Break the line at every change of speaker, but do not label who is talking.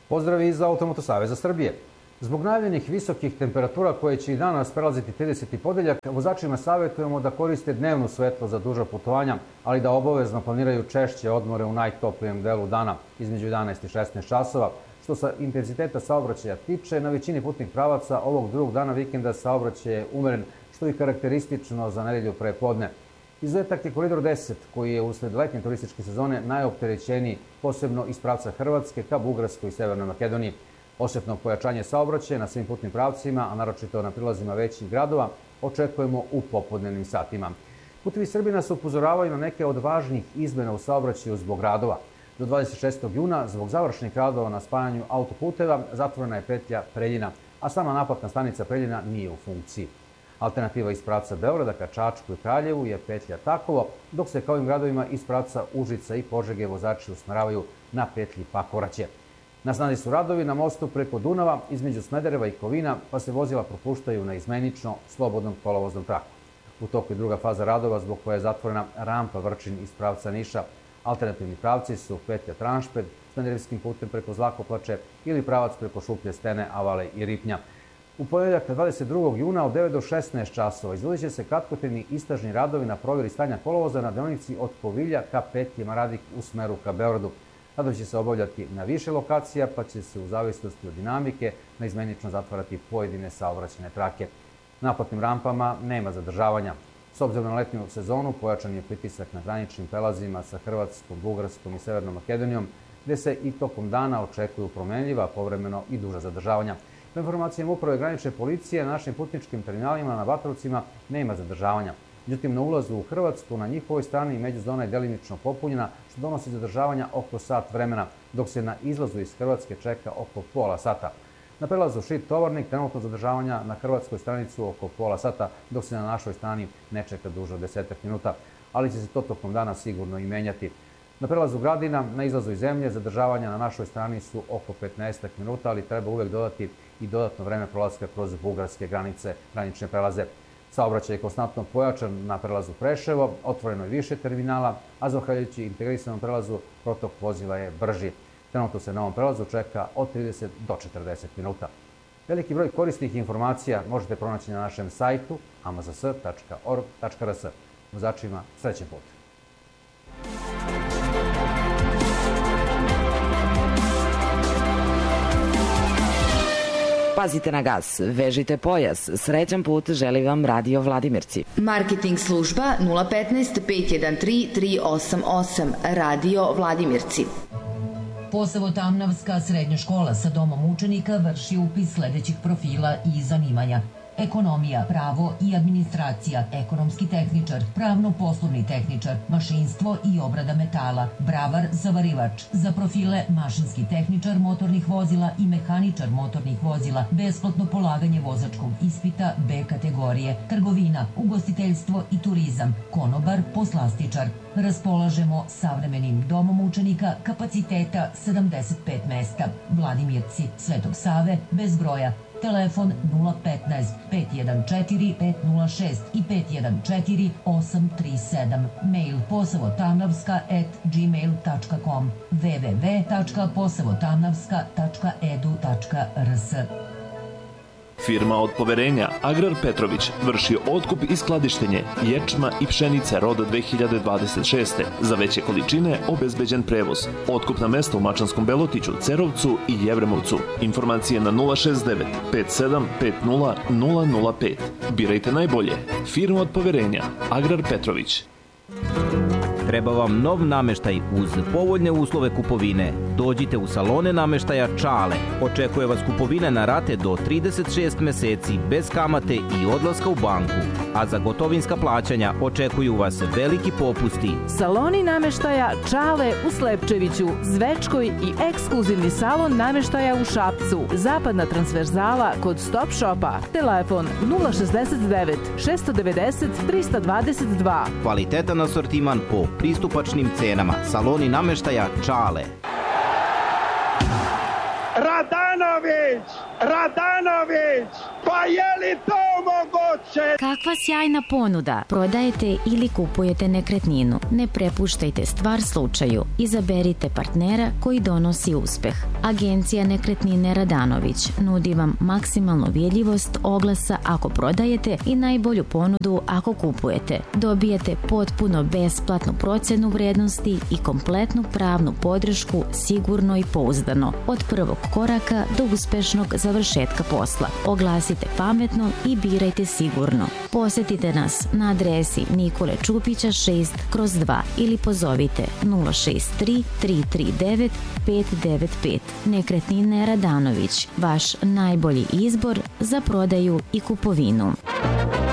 Pozdrav iz Automoto Saveza Srbije. Zbog najavljenih visokih temperatura koje će i danas prelaziti 30. ponedeljak, vozačima savjetujemo da koriste dnevno svetlo za duža putovanja, ali da obavezno planiraju češće odmore u najtoplijem delu dana, između 11 i 16 časova. Što se intenziteta saobraćaja tiče, na većini putnih pravaca ovog drugog dana vikenda saobraćaj je umeren, što je karakteristično za nedelju pre podne. Izuzetak je Koridor 10, koji je usled letnje turističke sezone najopterećeniji, posebno iz pravca Hrvatske ka Bugarskoj i Severnoj Makedoniji. Osjetno pojačanje saobraćaja na svim putnim pravcima, a naročito na prilazima većih gradova, očekujemo u popodnevnim satima. Putevi Srbije nas upozoravaju na neke od važnih izmena u saobraćaju zbog radova. Do 26. juna, zbog završnih radova na spajanju autoputeva, zatvorena je petlja Preljina, a sama naplatna stanica Preljina nije u funkciji. Alternativa iz pravca Beograda ka Čačku i Kraljevu je petlja Takovo, dok se kao i gradovima iz pravca Užica i Požege vozači usmeravaju na petlji Pakoraće. Na snazi su radovi na mostu preko Dunava između Smedereva i Kovina, pa se vozila propuštaju na izmenično slobodnom kolovoznom traku. U toku je druga faza radova zbog koje je zatvorena rampa Vrčin iz pravca Niša. Alternativni pravci su petlja Tranšped, Smederevskim putem preko Zlakoplače ili pravac preko Šuplje Stene, Avale i Ripnja. U ponedeljak 22. juna od 9 do 16 časova izvodit će se kratkotrajni istražni radovi na provjeri stanja kolovoza na deonici od Kovilja ka petlji Maradik u smeru ka Beogradu. Radovi će se obavljati na više lokacija, pa će se u zavisnosti od dinamike naizmenično zatvarati pojedine saobraćajne trake. Na naplatnim rampama nema zadržavanja. S obzirom na letnju sezonu, pojačan je pritisak na graničnim prelazima sa Hrvatskom, Bugarskom i Severnom Makedonijom, gde se i tokom dana očekuju promenljiva, povremeno i duža zadržavanja. Po informacijama Uprave granične policije, na našim putničkim terminalima na Batrovcima nema zadržavanja. Međutim, na ulazu u Hrvatsku na njihovoj strani međuzona je delimično popunjena, što donosi zadržavanja oko sat vremena, dok se na izlazu iz Hrvatske čeka oko pola sata. Na prelazu Šid Tovarnik trenutno zadržavanja na hrvatskoj stranicu oko pola sata, dok se na našoj strani ne čeka duže od 10 minuta, ali će se to tokom dana sigurno i menjati. Na prelazu Gradina, na izlazu iz zemlje, zadržavanja na našoj strani su oko 15 minuta, ali treba uvek dodati i dodatno vreme prolaska kroz bugarske granične prelaze. Saobraćaj je konstantno pojačan na prelazu Preševo, otvoreno je više terminala, a zahvaljujući integrisanom prelazu protok vozila je brži. Trenutno se na ovom prelazu čeka od 30 do 40 minuta. Veliki broj korisnih informacija možete pronaći na našem sajtu amazs.org.rs. Vozačima srećan put!
Pazite na gas, vežite pojas, srećan put želi vam Radio Vladimirci.
Marketing služba 015 513 388 Radio Vladimirci.
Posavo-Tamnavska srednja škola sa domom učenika vrši upis sledećih profila i zanimanja: ekonomija, pravo i administracija, ekonomski tehničar, pravno-poslovni tehničar, mašinstvo i obrada metala, bravar, zavarivač. Za profile mašinski tehničar motornih vozila i mehaničar motornih vozila, besplatno polaganje vozačkog ispita B kategorije, trgovina, ugostiteljstvo i turizam, konobar, poslastičar. Raspolažemo savremenim domom učenika kapaciteta 75 mesta. Vladimirci, Svetog Save, bez broja. Telefon 015 514 506 i 514 837. Mail posavotamnavska@gmail.com www.posavotamnavska.edu.rs.
Firma od poverenja Agrar Petrović vrši otkup i skladištenje ječma i pšenice roda 2026. Za veće količine obezbeđen prevoz. Otkupna mesta u Mačanskom Belotiću, Cerovcu i Jevremovcu. Informacije na 069 57 50 005. Birajte najbolje. Firma od poverenja Agrar Petrović.
Treba vam nov nameštaj uz povoljne uslove kupovine. Dođite u salone nameštaja Čale. Očekuje vas kupovina na rate do 36 meseci bez kamate i odlaska u banku. A za gotovinska plaćanja očekuju vas veliki popusti.
Saloni nameštaja Čale u Slepčeviću, Zvečkoj i ekskluzivni salon nameštaja u Šapcu. Zapadna transverzala kod Stop Shopa. Telefon 069 690 322.
Kvalitetan asortiman po pristupačnim cenama. Saloni nameštaja Čale.
Radanović! Pa je li to mogo? Kakva sjajna ponuda! Prodajete ili kupujete nekretninu. Ne prepuštajte stvar slučaju. Izaberite partnera koji donosi uspeh. Agencija Nekretnine Radanović nudi vam maksimalnu vidljivost oglasa ako prodajete i najbolju ponudu ako kupujete. Dobijete potpuno besplatnu procenu vrednosti i kompletnu pravnu podršku sigurno i pouzdano. Od prvog koraka do uspešnog završetka posla. Oglasite pametno i birajte sigurno. Posjetite nas na adresi Nikole Čupića 6/2 ili pozovite 063 339 595. Nekretnine Radanović, vaš najbolji izbor za prodaju i kupovinu.